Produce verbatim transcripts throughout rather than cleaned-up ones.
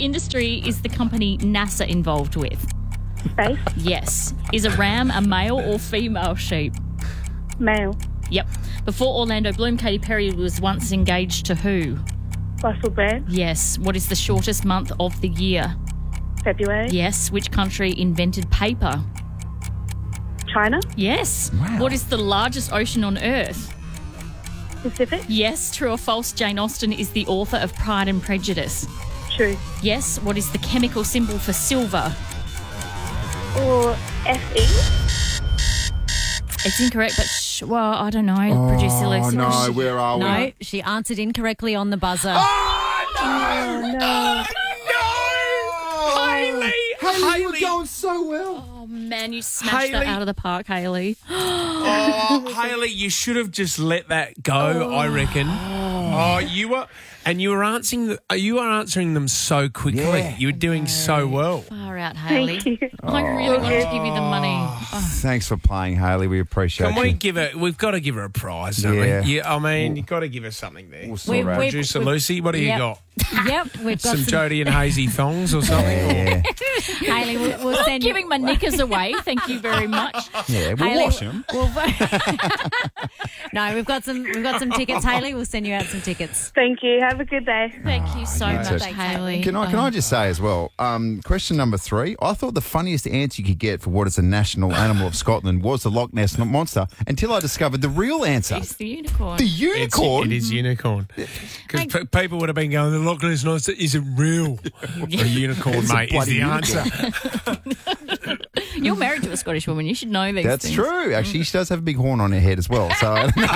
industry is the company NASA involved with? Space. Yes. Is a ram a male or female sheep? Male. Yep. Before Orlando Bloom, Katy Perry was once engaged to who? Russell Brand. Yes. What is the shortest month of the year? February. Yes. Which country invented paper? China. Yes. Wow. What is the largest ocean on Earth? Pacific. Yes. True or false, Jane Austen is the author of Pride and Prejudice? True. Yes. What is the chemical symbol for silver? Or F E. It's incorrect, but sh- well, I don't know. Producer Oh, Lucy. no, where are we? No, she answered incorrectly on the buzzer. Oh, no! No. No! Hayley! Hayley, you were Hayley! going so well. Oh, man, you smashed that Hayley. out of the park, Hayley. Oh, Hayley, you should have just let that go, I reckon. Oh, you were... And you were answering the, you were answering them so quickly. Yeah. You were doing so well. Far out, Hayley. Thank you. I really wanted to give you the money. Oh. Thanks for playing, Hayley. We appreciate Can we you. give her... We've got to give her a prize, don't Yeah. we? Yeah, I mean, you've got to give her something there. We'll sort We've- out. we've- Producer we've- Lucy, what do Yep. you got? Yep, we've got Some some. Jodie and Hazy thongs or something? Yeah, Hayley, we'll, we'll I'm send you. giving my knickers away. Thank you very much. yeah. We'll Hayley, wash them. we'll- no, we've got some. We've got some tickets, Hayley. We'll send you out some tickets. Thank you. Have a good day. Thank you so you much, too. Thanks, Hayley. Can I, can I just say as well, um, question number three, I thought the funniest answer you could get for what is a national animal of Scotland was the Loch Ness Monster until I discovered the real answer. It's the unicorn. The It's, unicorn? it is unicorn. Because p- people would have been going, the Loch Ness Monster isn't real. A unicorn, It's a mate, is bloody the unicorn. answer. You're married to a Scottish woman. You should know these That's things. true. Actually, she does have a big horn on her head as well. So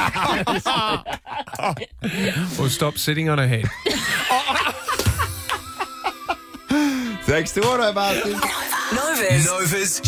Or stop sitting on her head. thanks to Auto Masters. Nova's. Nova's